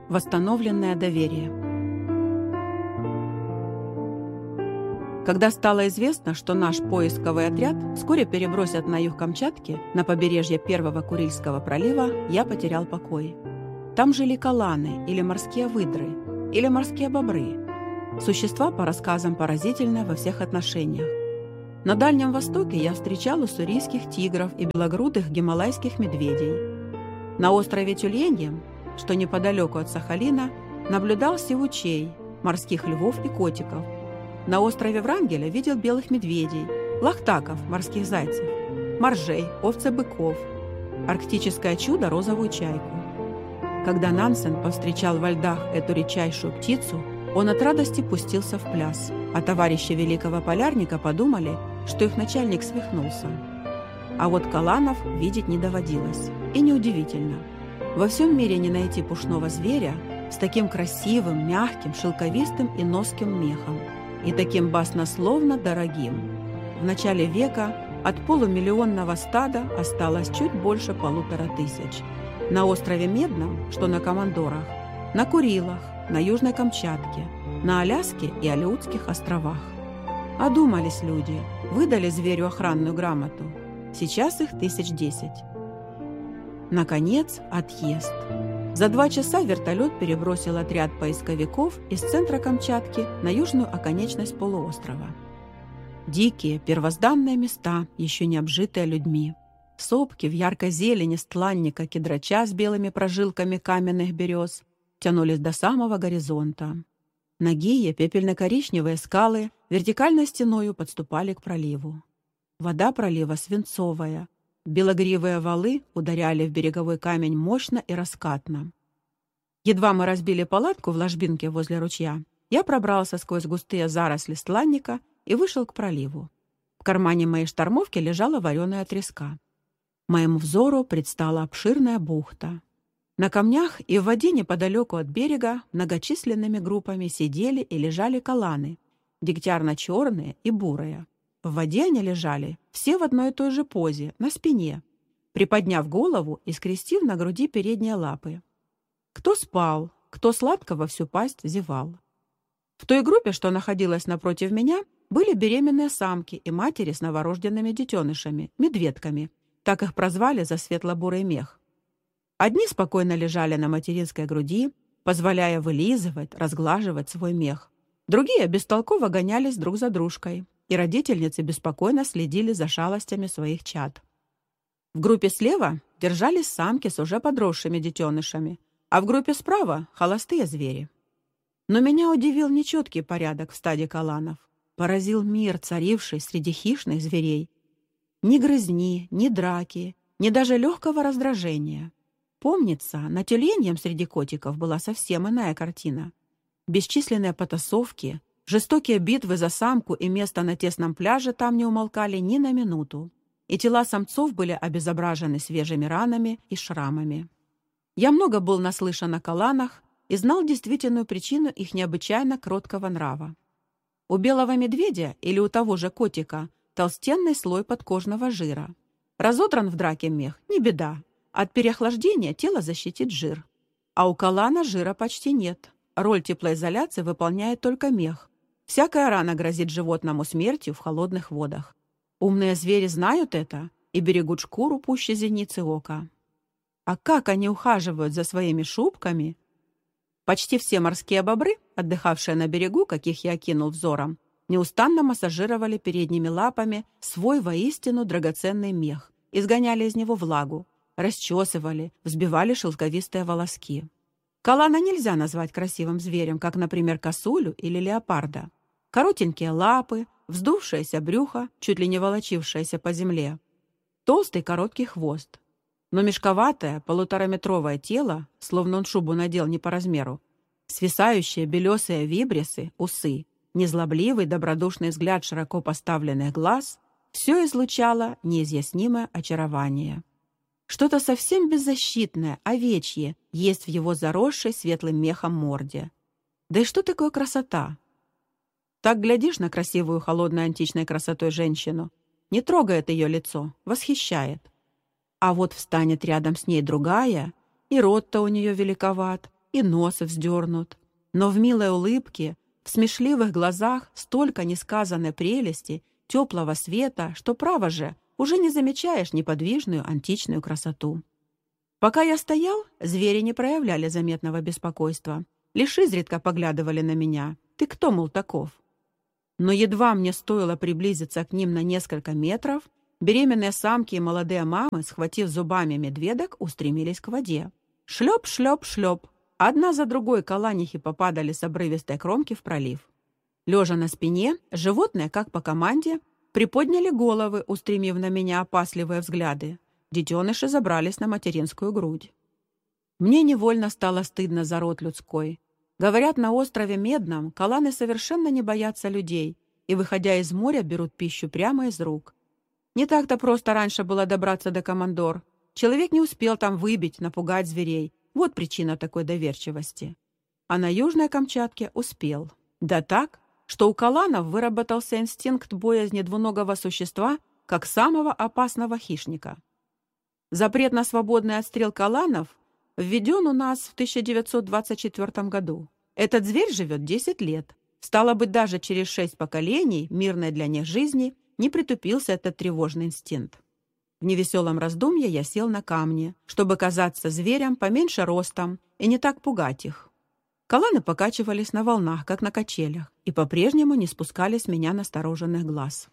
Восстановленное доверие. Когда стало известно, что наш поисковый отряд вскоре перебросят на юг Камчатки, на побережье Первого Курильского пролива, я потерял покой. Там жили каланы, или морские выдры, или морские бобры. Существа, по рассказам, поразительны во всех отношениях. На Дальнем Востоке я встречал уссурийских тигров и белогрудых гималайских медведей. На острове Тюленьем, что неподалеку от Сахалина, наблюдал сивучей, морских львов и котиков. На острове Врангеля видел белых медведей, лахтаков, морских зайцев, моржей, овцебыков, арктическое чудо розовую чайку. Когда Нансен повстречал во льдах эту редчайшую птицу, он от радости пустился в пляс, а товарищи великого полярника подумали, что их начальник свихнулся. А вот каланов видеть не доводилось. И неудивительно. Во всем мире не найти пушного зверя с таким красивым, мягким, шелковистым и носким мехом, и таким баснословно дорогим. В начале века от полумиллионного стада осталось чуть больше 1500. На острове Медном, что на Командорах, на Курилах, на Южной Камчатке, на Аляске и Алеутских островах. Одумались люди, выдали зверю охранную грамоту. Сейчас их 1010. Наконец, отъезд. За 2 часа вертолет перебросил отряд поисковиков из центра Камчатки на южную оконечность полуострова. Дикие, первозданные места, еще не обжитые людьми. Сопки в яркой зелени стланника кедрача с белыми прожилками каменных берез тянулись до самого горизонта. Нагие пепельно-коричневые скалы вертикальной стеною подступали к проливу. Вода пролива свинцовая. Белогривые валы ударяли в береговой камень мощно и раскатно. Едва мы разбили палатку в ложбинке возле ручья, я пробрался сквозь густые заросли стланника и вышел к проливу. В кармане моей штормовки лежала вареная треска. Моему взору предстала обширная бухта. На камнях и в воде неподалеку от берега многочисленными группами сидели и лежали каланы, дегтярно-черные и бурые. В воде они лежали все в одной и той же позе, на спине, приподняв голову и скрестив на груди передние лапы. Кто спал, кто сладко во всю пасть зевал. В той группе, что находилась напротив меня, были беременные самки и матери с новорожденными детенышами, медведками, так их прозвали за светло-бурый мех. Одни спокойно лежали на материнской груди, позволяя вылизывать, разглаживать свой мех. Другие бестолково гонялись друг за дружкой, и родительницы беспокойно следили за шалостями своих чад. В группе слева держались самки с уже подросшими детенышами, а в группе справа — холостые звери. Но меня удивил нечеткий порядок в стаде каланов. Поразил мир, царивший среди хищных зверей. Ни грызни, ни драки, ни даже легкого раздражения. Помнится, на Тюленьем среди котиков была совсем иная картина. Бесчисленные потасовки, жестокие битвы за самку и место на тесном пляже там не умолкали ни на минуту, и тела самцов были обезображены свежими ранами и шрамами. Я много был наслышан о каланах и знал действительную причину их необычайно кроткого нрава. У белого медведя или у того же котика толстенный слой подкожного жира. Разодран в драке мех — не беда. От переохлаждения тело защитит жир. А у калана жира почти нет. Роль теплоизоляции выполняет только мех. Всякая рана грозит животному смертью в холодных водах. Умные звери знают это и берегут шкуру пуще зеницы ока. А как они ухаживают за своими шубками! Почти все морские бобры, отдыхавшие на берегу, каких я окинул взором, неустанно массажировали передними лапами свой воистину драгоценный мех, изгоняли из него влагу, расчесывали, взбивали шелковистые волоски. Калана нельзя назвать красивым зверем, как, например, косулю или леопарда. Коротенькие лапы, вздувшееся брюхо, чуть ли не волочившееся по земле, толстый короткий хвост. Но мешковатое, 1,5-метровое тело, словно он шубу надел не по размеру, свисающие белесые вибрисы, усы, незлобливый добродушный взгляд широко поставленных глаз — все излучало неизъяснимое очарование. Что-то совсем беззащитное, овечье, есть в его заросшей светлым мехом морде. Да и что такое красота? Так глядишь на красивую холодной античной красотой женщину, не трогает ее лицо, восхищает. А вот встанет рядом с ней другая, и рот-то у нее великоват, и нос вздернут. Но в милой улыбке, в смешливых глазах столько несказанной прелести, теплого света, что, право же, уже не замечаешь неподвижную античную красоту. Пока я стоял, звери не проявляли заметного беспокойства, лишь изредка поглядывали на меня. «Ты кто, мол, таков?» Но едва мне стоило приблизиться к ним на несколько метров, беременные самки и молодые мамы, схватив зубами медведок, устремились к воде. Шлеп, шлеп, шлеп. Одна за другой каланихи попадали с обрывистой кромки в пролив. Лежа на спине, животные, как по команде, приподняли головы, устремив на меня опасливые взгляды. Детеныши забрались на материнскую грудь. Мне невольно стало стыдно за род людской. Говорят, на острове Медном каланы совершенно не боятся людей и, выходя из моря, берут пищу прямо из рук. Не так-то просто раньше было добраться до Командор. Человек не успел там выбить, напугать зверей. Вот причина такой доверчивости. А на Южной Камчатке успел. Да так, что у каланов выработался инстинкт боязни двуногого существа как самого опасного хищника. Запрет на свободный отстрел каланов введен у нас в 1924 году. Этот зверь живет 10 лет. Стало быть, даже через 6 поколений мирной для них жизни не притупился этот тревожный инстинкт. В невеселом раздумье я сел на камни, чтобы казаться зверем поменьше ростом и не так пугать их. Каланы покачивались на волнах, как на качелях, и по-прежнему не спускали с меня настороженных глаз.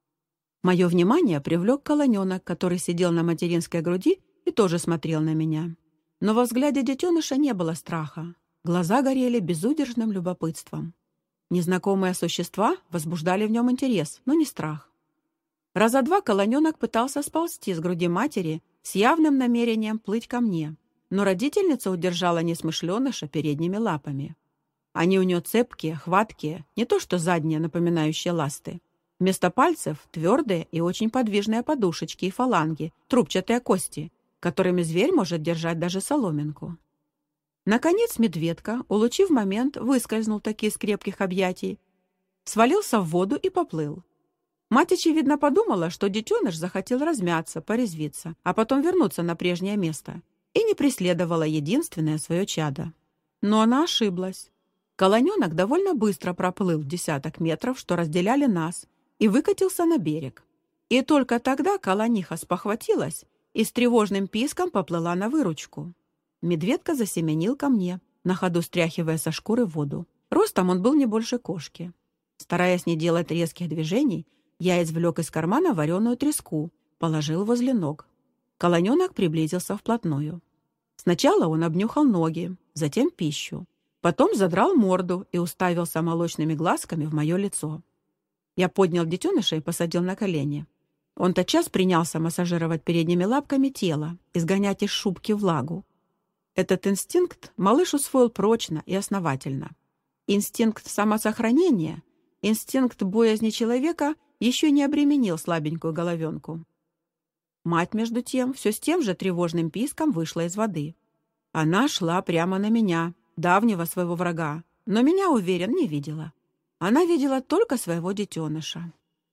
Мое внимание привлек каланенок, который сидел на материнской груди и тоже смотрел на меня. Но во взгляде детеныша не было страха. Глаза горели безудержным любопытством. Незнакомые существа возбуждали в нем интерес, но не страх. Раза два каланенок пытался сползти с груди матери с явным намерением плыть ко мне, но родительница удержала несмышленыша передними лапами. Они у нее цепкие, хваткие, не то что задние, напоминающие ласты. Вместо пальцев твердые и очень подвижные подушечки и фаланги, трубчатые кости, которыми зверь может держать даже соломинку. Наконец медведка, улучив момент, выскользнул таки из крепких объятий, свалился в воду и поплыл. Мать, очевидно, подумала, что детеныш захотел размяться, порезвиться, а потом вернуться на прежнее место, и не преследовала единственное свое чадо. Но она ошиблась. Каланенок довольно быстро проплыл десяток метров, что разделяли нас, и выкатился на берег. И только тогда каланиха спохватилась и с тревожным писком поплыла на выручку. Медведка засеменил ко мне, на ходу стряхивая со шкуры воду. Ростом он был не больше кошки. Стараясь не делать резких движений, я извлек из кармана вареную треску, положил возле ног. Каланенок приблизился вплотную. Сначала он обнюхал ноги, затем пищу. Потом задрал морду и уставился молочными глазками в мое лицо. Я поднял детеныша и посадил на колени. Он тотчас принялся массажировать передними лапками тело, изгонять из шубки влагу. Этот инстинкт малыш усвоил прочно и основательно. Инстинкт самосохранения, инстинкт боязни человека еще не обременил слабенькую головенку. Мать, между тем, все с тем же тревожным писком вышла из воды. Она шла прямо на меня, давнего своего врага, но меня, уверен, не видела. Она видела только своего детеныша.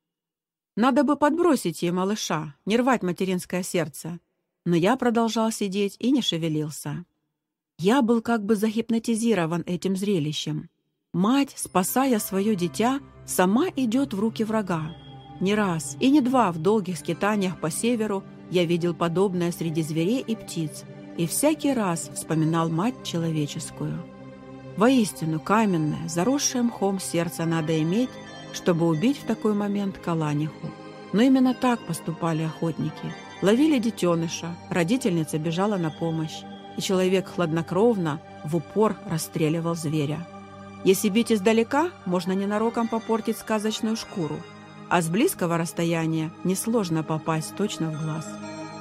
Надо бы подбросить ей малыша, не рвать материнское сердце. Но я продолжал сидеть и не шевелился. Я был как бы загипнотизирован этим зрелищем. Мать, спасая свое дитя, сама идет в руки врага. Не раз и не два в долгих скитаниях по северу я видел подобное среди зверей и птиц, и всякий раз вспоминал мать человеческую. Воистину, каменное, заросшее мхом сердце надо иметь, чтобы убить в такой момент каланиху. Но именно так поступали охотники. Ловили детеныша, родительница бежала на помощь, и человек хладнокровно, в упор расстреливал зверя. Если бить издалека, можно ненароком попортить сказочную шкуру, а с близкого расстояния несложно попасть точно в глаз.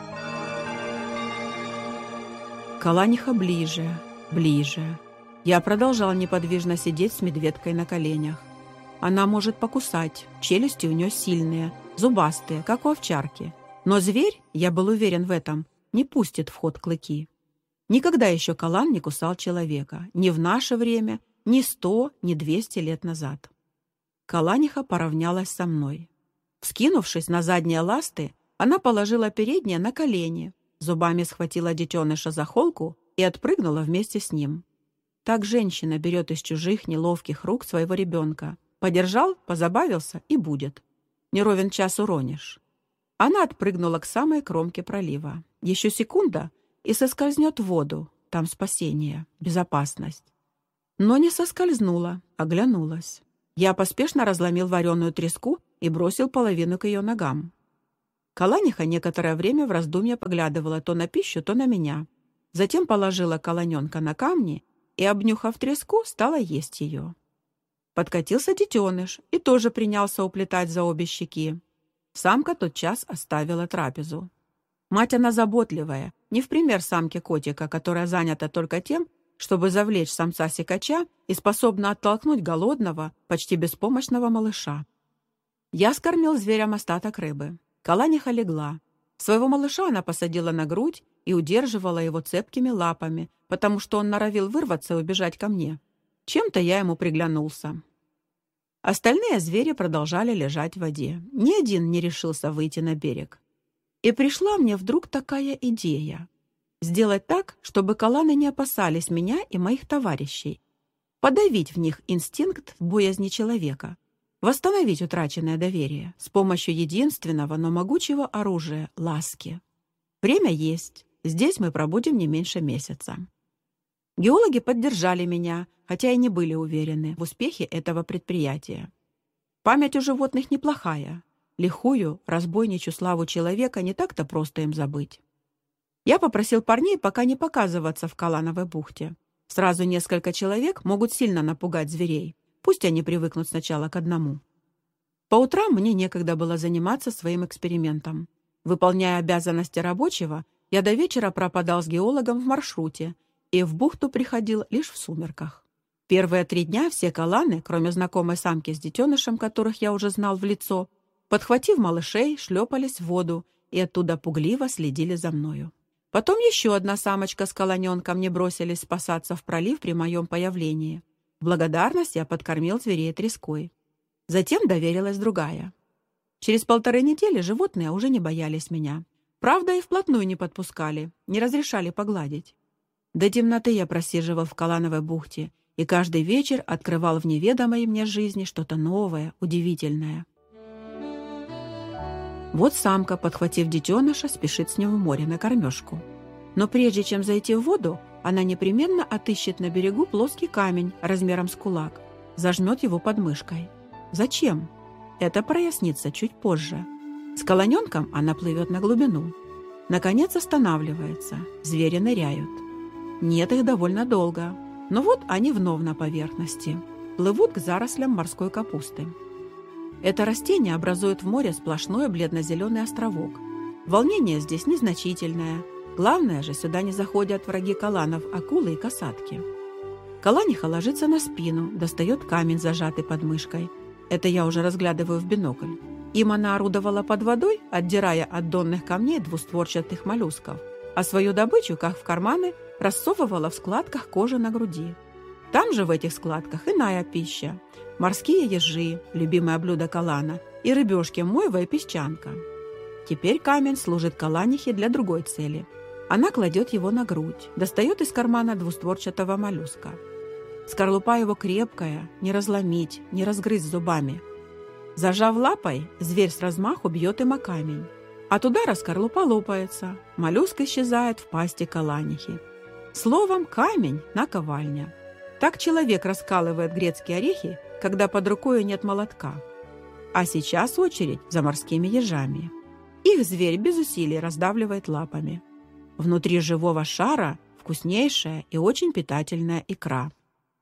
Каланиха ближе, ближе. Я продолжал неподвижно сидеть с медведкой на коленях. Она может покусать, челюсти у нее сильные, зубастые, как у овчарки. Но зверь, я был уверен в этом, не пустит в ход клыки. Никогда еще калан не кусал человека, ни в наше время, ни 100, ни 200 лет назад. Каланиха поравнялась со мной. Вскинувшись на задние ласты, она положила передние на колени, зубами схватила детеныша за холку и отпрыгнула вместе с ним. Так женщина берет из чужих неловких рук своего ребенка. Подержал, позабавился и будет. Не ровен час уронишь. Она отпрыгнула к самой кромке пролива. Еще секунда, и соскользнет в воду. Там спасение, безопасность. Но не соскользнула, оглянулась. Я поспешно разломил вареную треску и бросил половину к ее ногам. Каланиха некоторое время в раздумье поглядывала то на пищу, то на меня. Затем положила каланенка на камни и, обнюхав треску, стала есть ее. Подкатился детеныш и тоже принялся уплетать за обе щеки. Самка тотчас оставила трапезу. Мать она заботливая, не в пример самке котика, которая занята только тем, чтобы завлечь самца-сикача и способна оттолкнуть голодного, почти беспомощного малыша. Я скормил зверям остаток рыбы. Каланиха легла. Своего малыша она посадила на грудь и удерживала его цепкими лапами, потому что он норовил вырваться и убежать ко мне. Чем-то я ему приглянулся. Остальные звери продолжали лежать в воде. Ни один не решился выйти на берег. И пришла мне вдруг такая идея. Сделать так, чтобы каланы не опасались меня и моих товарищей. Подавить в них инстинкт боязни человека. Восстановить утраченное доверие с помощью единственного, но могучего оружия — ласки. Время есть. Здесь мы пробудем не меньше месяца. Геологи поддержали меня, хотя и не были уверены в успехе этого предприятия. Память у животных неплохая. Лихую, разбойничью славу человека не так-то просто им забыть. Я попросил парней пока не показываться в Калановой бухте. Сразу несколько человек могут сильно напугать зверей. Пусть они привыкнут сначала к одному. По утрам мне некогда было заниматься своим экспериментом. Выполняя обязанности рабочего, я до вечера пропадал с геологом в маршруте и в бухту приходил лишь в сумерках. Первые 3 дня все каланы, кроме знакомой самки с детенышем, которых я уже знал в лицо, подхватив малышей, шлепались в воду и оттуда пугливо следили за мною. Потом еще одна самочка с каланенком не бросились спасаться в пролив при моем появлении. В благодарность я подкормил зверей треской. Затем доверилась другая. Через 1,5 недели животные уже не боялись меня. Правда, и вплотную не подпускали, не разрешали погладить. До темноты я просиживал в Калановой бухте и каждый вечер открывал в неведомой мне жизни что-то новое, удивительное. Вот самка, подхватив детеныша, спешит с ним в море на кормежку. Но прежде чем зайти в воду, она непременно отыщет на берегу плоский камень размером с кулак, зажмет его под мышкой. Зачем? Это прояснится чуть позже. С каланенком она плывет на глубину. Наконец останавливается. Звери ныряют. Нет их довольно долго. Но вот они вновь на поверхности. Плывут к зарослям морской капусты. Это растение образует в море сплошной бледно-зеленый островок. Волнение здесь незначительное. Главное же, сюда не заходят враги каланов, акулы и касатки. Каланиха ложится на спину, достает камень, зажатый под мышкой. Это я уже разглядываю в бинокль. Им она орудовала под водой, отдирая от донных камней двустворчатых моллюсков, а свою добычу, как в карманы, рассовывала в складках кожи на груди. Там же в этих складках иная пища. Морские ежи, любимое блюдо калана, и рыбешки мойва и песчанка. Теперь камень служит каланихе для другой цели. Она кладет его на грудь, достает из кармана двустворчатого моллюска. Скорлупа его крепкая, не разломить, не разгрызть зубами. Зажав лапой, зверь с размаху бьет им о камень. От удара скорлупа лопается, моллюск исчезает в пасти каланихи. Словом, камень – наковальня. Так человек раскалывает грецкие орехи, когда под рукой нет молотка. А сейчас очередь за морскими ежами. Их зверь без усилий раздавливает лапами. Внутри живого шара вкуснейшая и очень питательная икра.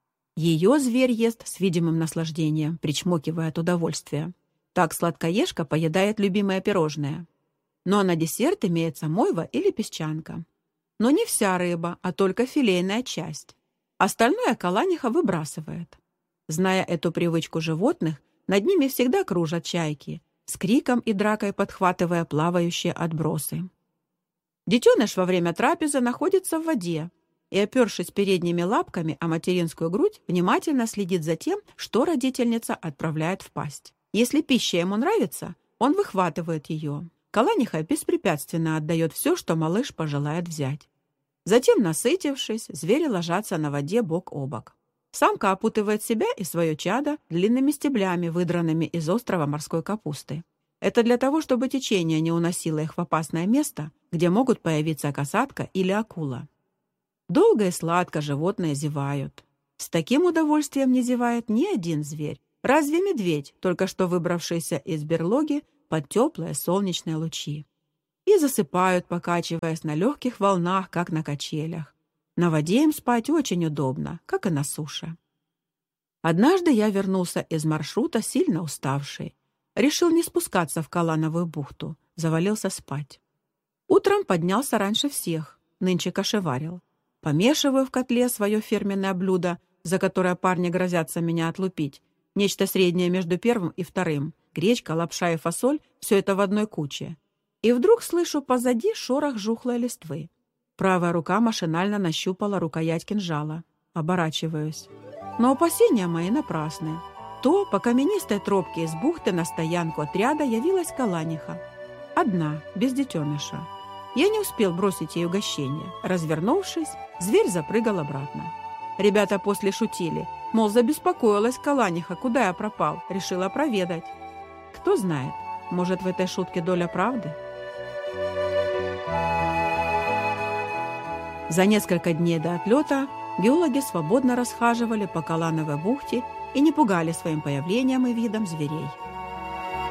Ее зверь ест с видимым наслаждением, причмокивая от удовольствия. Так сладкоежка поедает любимое пирожное. Но на десерт имеется мойва или песчанка. Но не вся рыба, а только филейная часть. Остальное каланиха выбрасывает. Зная эту привычку животных, над ними всегда кружат чайки, с криком и дракой подхватывая плавающие отбросы. Детеныш во время трапезы находится в воде и, опершись передними лапками о материнскую грудь, внимательно следит за тем, что родительница отправляет в пасть. Если пища ему нравится, он выхватывает ее. Каланиха беспрепятственно отдает все, что малыш пожелает взять. Затем, насытившись, звери ложатся на воде бок о бок. Самка опутывает себя и свое чадо длинными стеблями, выдранными из острова морской капусты. Это для того, чтобы течение не уносило их в опасное место, где могут появиться касатка или акула. Долго и сладко животные зевают. С таким удовольствием не зевает ни один зверь. Разве медведь, только что выбравшийся из берлоги под теплые солнечные лучи. И засыпают, покачиваясь на легких волнах, как на качелях. На воде им спать очень удобно, как и на суше. Однажды я вернулся из маршрута сильно уставший. Решил не спускаться в Калановую бухту, завалился спать. Утром поднялся раньше всех, нынче кашеварил. Помешиваю в котле свое фирменное блюдо, за которое парни грозятся меня отлупить. Нечто среднее между первым и вторым. Гречка, лапша и фасоль – все это в одной куче. И вдруг слышу позади шорох жухлой листвы. Правая рука машинально нащупала рукоять кинжала. Оборачиваюсь. Но опасения мои напрасны. То по каменистой тропке из бухты на стоянку отряда явилась Каланиха. Одна, без детеныша. Я не успел бросить ей угощение. Развернувшись, зверь запрыгал обратно. Ребята после шутили, мол, забеспокоилась Каланиха, куда я пропал, решила проведать. Кто знает, может, в этой шутке доля правды? За несколько дней до отлета биологи свободно расхаживали по Калановой бухте и не пугали своим появлением и видом зверей.